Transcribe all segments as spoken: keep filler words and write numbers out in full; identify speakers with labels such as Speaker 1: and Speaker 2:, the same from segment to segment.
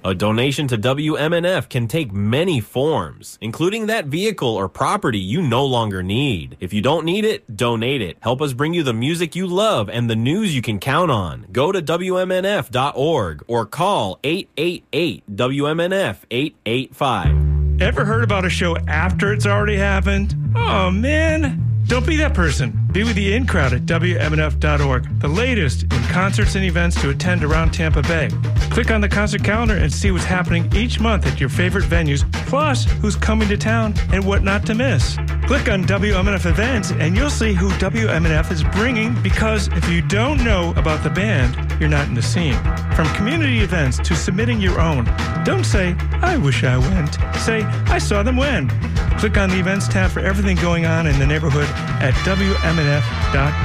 Speaker 1: A donation to W M N F can take many forms, including that vehicle or property you no longer need. If you don't need it, donate it. Help us bring you the music you love and the news you can count on. Go to W M N F dot org or call eight eight eight W M N F eight eight five.
Speaker 2: Ever heard about a show after it's already happened? Oh, man. Don't be that person. Be with the in crowd at W M N F dot org, the latest in concerts and events to attend around Tampa Bay. Click on the concert calendar and see what's happening each month at your favorite venues, plus who's coming to town and what not to miss. Click on W M N F Events and you'll see who W M N F is bringing, because if you don't know about the band, you're not in the scene. From community events to submitting your own, don't say, I wish I went. Say, I saw them when. Click on the events tab for everything going on in the neighborhood at W M N F dot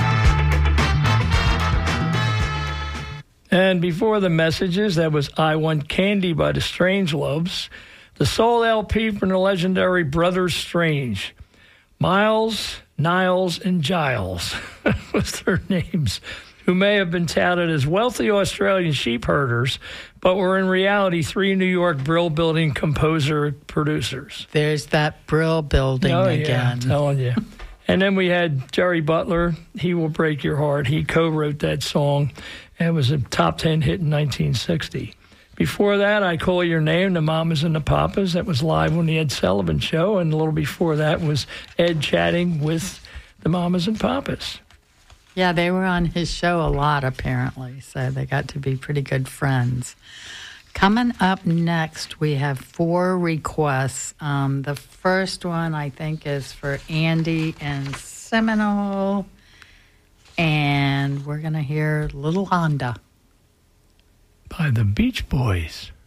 Speaker 2: org.
Speaker 3: And before the messages, that was I Want Candy by the Strangeloves, the soul L P from the legendary Brothers Strange. Miles, Niles, and Giles was their names, who may have been touted as wealthy Australian sheep herders, but were in reality three New York Brill Building composer producers.
Speaker 4: There's that Brill Building
Speaker 3: oh,
Speaker 4: again.
Speaker 3: Yeah, I'm telling you. And then we had Jerry Butler, He Will Break Your Heart. He co-wrote that song, and it was a top ten hit in nineteen sixty. Before that, I Call Your Name, the Mamas and the Papas. That was live on the Ed Sullivan Show, and a little before that was Ed chatting with the Mamas and Papas.
Speaker 4: Yeah, they were on his show a lot, apparently, so they got to be pretty good friends. Coming up next, we have four requests. Um, the first one, I think, is for Andy and Seminole, and we're going to hear Little Honda
Speaker 3: by the Beach Boys.